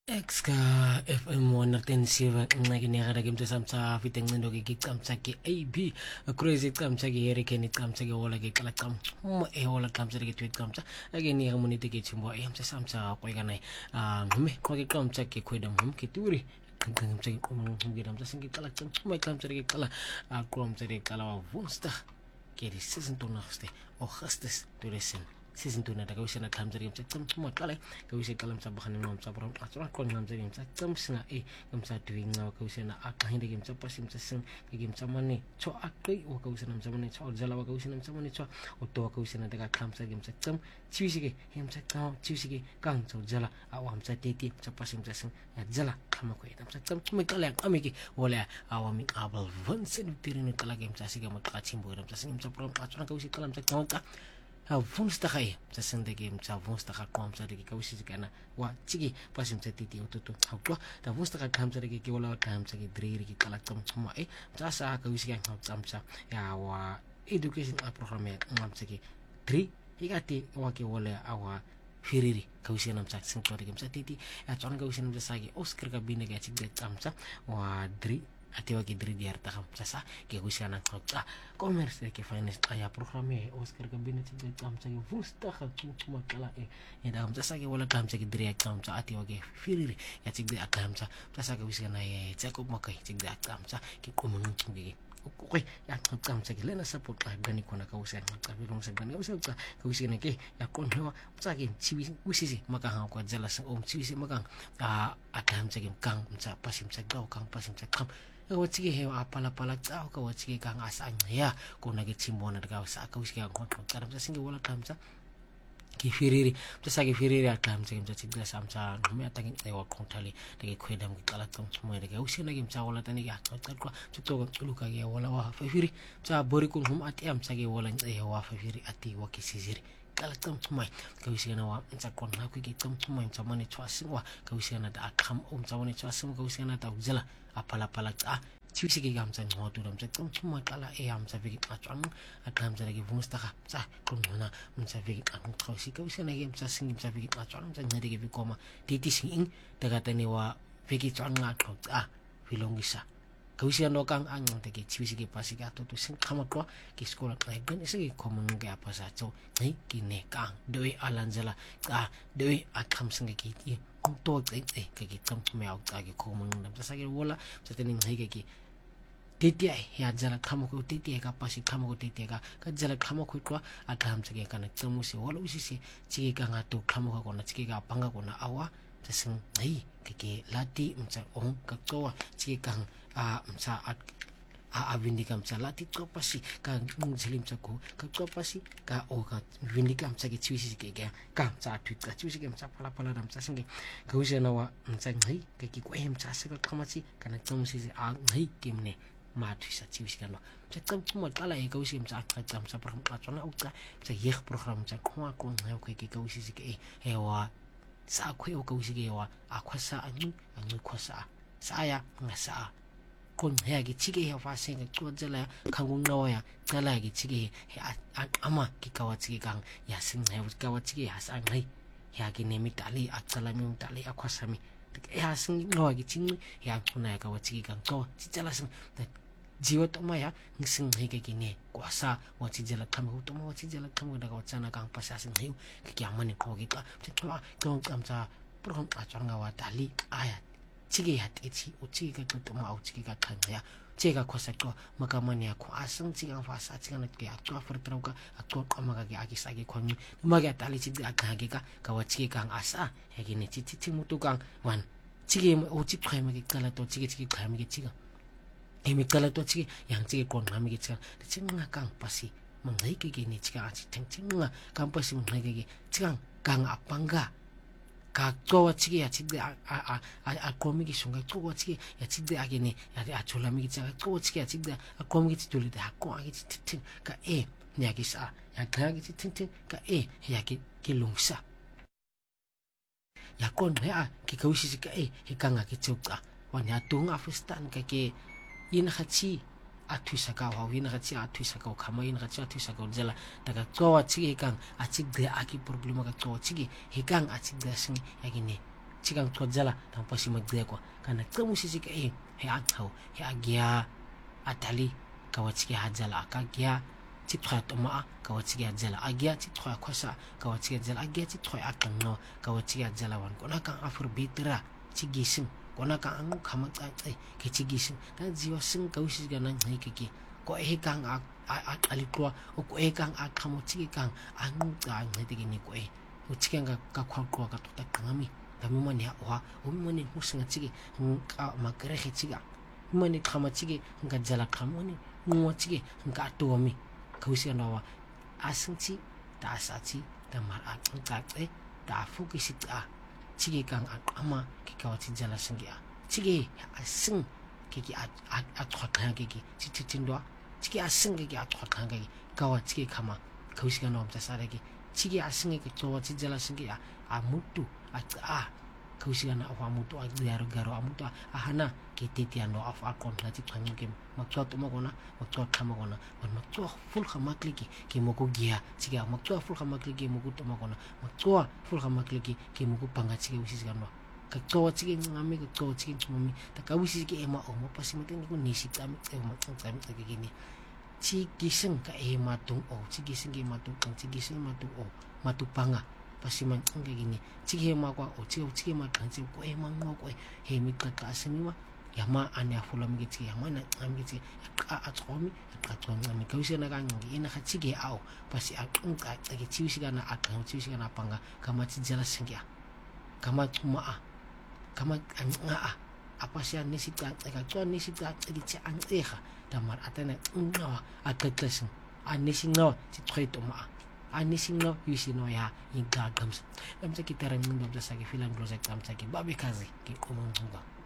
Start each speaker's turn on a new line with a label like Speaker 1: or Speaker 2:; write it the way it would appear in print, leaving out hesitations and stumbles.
Speaker 1: Exka FM 107 nginekada ke mtsamtsa fiteng ncindo ke gicamtsa ke AB crazy camtsa ke hurricane camtsa ke wala ke kala cam e wala camtsa ke tweet camtsa ake ni monite ke chimbo e mtsamtsa ko ikana ngume ko ke camtsa ke kweda ke turi camtsa ke ngida mtsa singi kala cam camtsa ke kala camtsa ke kala wa Woensdag ke die 26ste Augustus 2000 season 2 na daga wisena kamzari mtsa tsumma kala ka wise kala mtsa bakhane no mtsa bro atwa kon kamzari mtsa tsamsinga mtsa dwinga ka wisena akahinde ke mtsa pasi mtsa sing ke mtsa mane cho akoi o ka wisena mtsa mane cho zala ka wisena mtsa mane cho o to ka wisena daga kamsa ke mtsa tsam chiwisike mtsa ka chiwisike kang cho zala awa mtsa teti mtsa pasi mtsa sing ya zala kama ko ita mtsa tsam tsumma kala amiki wala awa mi abal vansen tirine kala ke mtsa siga mtsa chimbo mtsa sing mtsa bro atwa ka wise kala mtsa tsam Woensdag ay sa Sunday game sa Woensdag kom sa digi kawisi kana wa chigi pasim sa titi ututu hawto ta Woensdag kam sa digi wala kam sa diri ki kala tam tuma sa sa kawisi kan tam sa ya wa education program ya ngam sa ki 3 igati wa ki wala awa firiri kawisi nam sa sing tori game sa titi ya chon kawisi nam sa ki Oscar ka bine ga chigi tam sa wa 3 atiwa ki diri diar ta sa ke kusiana kota commerce ke finance aya programe Oscar ka binet de kam sa ke vusta ka tuma kala ya da sa ke wala kam sa ke diri kam sa atiwa ke firiri ya chigde akam sa sa ke kusiana ye chako makai chigde akam sa ke kumun chigi okay ya kam sa ke lena support ka gani kona ka usiana ka bilong sa gani ka usiana ke ya kon hewa sa ke chiwi usisi maka ha ko jala sa chiwi maka akam sa ke kang sa pasim sa gaw kang pasim sa kam wachige hewa apala tsao ka wachige kang asanya ya kona ke chimbona daga sa ka wachige kang karam sa singi wala kamsa ki firiri sa ki firiri kamsa kimsa chigda samsa me atangin ewa kontali daga kwedam ki kala tam mo daga usina kimsa wala tani ya ka chukto ka luka ge wala wa firiri sa bori kun hum ati am sa ge wala ewa firiri ati wa ki siziri kala tam mai ka wisina wa sa kon na ku ki tam mai sa mani chwasin wa ka wisina da akam sa mani chwasin ka wisina da uzala apala chiwisi ke gamsa ngotu dam sa tsuma kala amsa vigi atwang akamsa lagi Woensdag sa kon na msa vigi ang kausi ka wisina ke msa sing msa vigi atwang sa ngade ke koma titi sing daga tani wa vigi twang ngakau vilongisa kausia no kang ang teke chiwisi ke pasi ka to sing kama ko ki skola kai ben ise ko mong ke apa sa cho nei ki ne kang doi alanjala doi akam sing ke ki to ke tam me au ta ke ko mong nam sa ke wala sa tening hai ke ki titi ai ya jala kama ko titi ka pasi kama ko titi ka jala kama ko ko akam sa ke kana tsamusi wala usisi chiki ka ngato kama ko na chiki ka panga ko na awa sing nei ke lati msa on ka to chiki kang msa vindikam sa lati to pasi ka mungselim sa ko ka to pasi ka o ka vindikam sa ke chiwisi ke ka sa tweet ka chiwisi ke msa pala dam sa singe ka usena wa msa ngai ke ki ko msa sa ka kamasi kana tsamusi ngai kimne ma twisa chiwisi kana sa tsam kala e ka usi msa ka tsam sa program atsona uka sa yeh program sa ko ngai ke ka usi ke wa sa kwe o ka usi ke wa akwasa anyu kwasa saya ngasa kon hea ki chige hea fasenga chua jala kangung nawaya jala ki chige hea ama ki kawa chige kang ya sing hea kawa chige hea sa ngai hea ki nemi tali atala mi tali akwasami hea sing nawa ki ching hea kuna ya kawa chige kang kawa chijala sing jiwa toma ya ngising hea ki ne kwasa wa chijala kama utoma wa chijala kama daga wachana kang pasa sing hea ki amane kawa ki ka chitwa kong kamsa program achanga wa tali ayat chige hat ichi uchi ka to ma uchi ka khanya chega khosa ko makamani ko asang chiga fasa chiga na ke atwa fertrau ka atwa kama ka agi sagi khongi maga tali chi aga ka ka wachi ka asa hegini chi mutu kang wan chige uchi khaima ke kala to chige khaima ke chiga emi kala to chige yang chige kon ngami ke chiga chinga kang pasi mangai ke ni chiga chi chinga kang pasi mangai ke chiga kang apanga ka towa chige ya chigde a komiki sunga towa chige ya chigde agene ya chola mi chige towa chige ya chigde a komiki chole de hakko agi tin ka ya ki sa ya ka gi tin ka ya ki lungsa ya kon ya ki kausi ka ka nga ki chuka wan ya tunga fustan ka ke ina khachi athuisa ka wa wina khachi athuisa ka khama ina khachi athuisa ka jala daga towa chige kang a chigde aki problema ka towa chige he kang a chigde sing agene chikang tsodzala tampa si magdekwa kana tsamusisi ka he akhaw he agya atali kawachike hadzala akagya chitkhwa toma kawachike hadzala agya chitkhwa khosa kawachike hadzala agya chitkhwa akangno kawachike hadzala wan kona ka afur bitra chigisim kona ka angu khama tsatsai ke chigisim ta jiwa sing kawisi ga nan ngiki ko he kang alikwa o ko e kang akhamo chike kang angu tsa ngiti ni ko e o chike nga ka khwa ka tota kangami kami mani wa o mani musinga chike ka makrehe chiga mani khama chike nga jala khamoni mo chike nga atomi kawisi nawa asingchi ta asachi ta mar akangkate ta fukisi ta chike kang akama ki kawachi jala singya chike asing ki atkhwa ki chichindwa chike asing ki atkhwa ki kawa chike khama kawisi nawa mta sareki chike asing ki kawachi jala singya amutu kawisi na awa mutu garo amutu ahana kititi ano af akon lati thangu ke makchwa tuma kona makchwa khama kona wan makchwa full khama kliki ke moko gia chiga makchwa full khama kliki moko tuma kona makchwa full khama kliki ke moko panga chiga usis ganwa ka chwa chige ngami ka chwa chige ngami ta kawisi ke ema o mo pasimite ni ko nisi tami e mo tsami tsake gini chi gising ka ema tung o chi gising ke matung kang chi gising matung o matu panga pasiman ngge gini chige ma kwa o chige ma kang chi ko ema ngo ko he mi ka asiniwa yama anya fulam gitu yama na gitu atsomi atsomi kawisi na kangi ina khachige au pasi atunga tsage chiwisi kana akang chiwisi kana panga kama chijala singya kama tuma kama anga apa sih nisi ta tsaka tswa nisi ta tsage chi angeha damar atana ngawa akatlesin anisi ngawa chi tkhoi ma anisi ngawa yusi no ya inga gams namsa kita rangin namsa sagi filan grozek namsa ki babi kazi ki kumang